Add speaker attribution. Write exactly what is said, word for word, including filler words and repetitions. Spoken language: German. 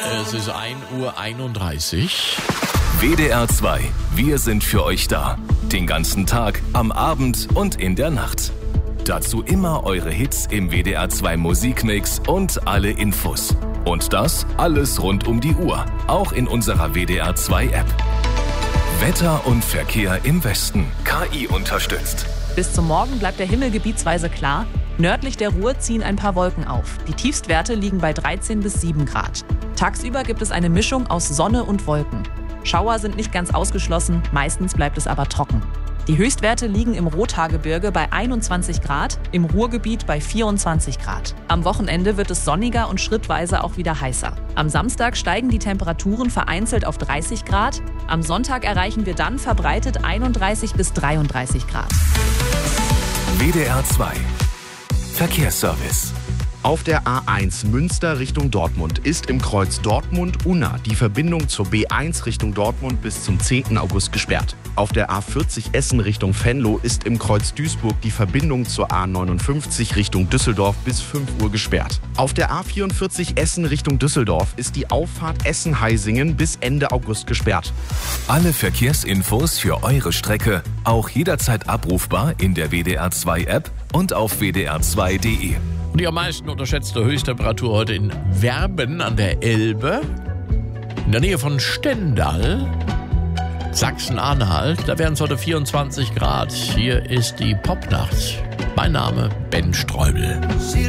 Speaker 1: Es ist ein Uhr einunddreißig.
Speaker 2: W D R zwei. Wir sind für euch da. Den ganzen Tag, am Abend und in der Nacht. Dazu immer eure Hits im W D R zwei Musikmix und alle Infos. Und das alles rund um die Uhr. Auch in unserer W D R zwei App. Wetter und Verkehr im Westen. K I unterstützt.
Speaker 3: Bis zum Morgen bleibt der Himmel gebietsweise klar. Nördlich der Ruhr ziehen ein paar Wolken auf. Die Tiefstwerte liegen bei dreizehn bis sieben Grad. Tagsüber gibt es eine Mischung aus Sonne und Wolken. Schauer sind nicht ganz ausgeschlossen, meistens bleibt es aber trocken. Die Höchstwerte liegen im Rothaargebirge bei einundzwanzig Grad, im Ruhrgebiet bei vierundzwanzig Grad. Am Wochenende wird es sonniger und schrittweise auch wieder heißer. Am Samstag steigen die Temperaturen vereinzelt auf dreißig Grad. Am Sonntag erreichen wir dann verbreitet einunddreißig bis dreiunddreißig Grad.
Speaker 2: W D R zwei. Verkehrsservice.
Speaker 4: Auf der A eins Münster Richtung Dortmund ist im Kreuz Dortmund-Unna die Verbindung zur B eins Richtung Dortmund bis zum zehnten August gesperrt. Auf der A vierzig Essen Richtung Venlo ist im Kreuz Duisburg die Verbindung zur A neunundfünfzig Richtung Düsseldorf bis fünf Uhr gesperrt. Auf der A vierundvierzig Essen Richtung Düsseldorf ist die Auffahrt Essen-Heisingen bis Ende August gesperrt.
Speaker 2: Alle Verkehrsinfos für eure Strecke auch jederzeit abrufbar in der W D R zwei App und auf w d r zwei punkt d e.
Speaker 1: Und die am meisten unterschätzte Höchsttemperatur heute in Werben an der Elbe, in der Nähe von Stendal, Sachsen-Anhalt. Da wären es heute vierundzwanzig Grad. Hier ist die Popnacht. Mein Name Ben Streubel.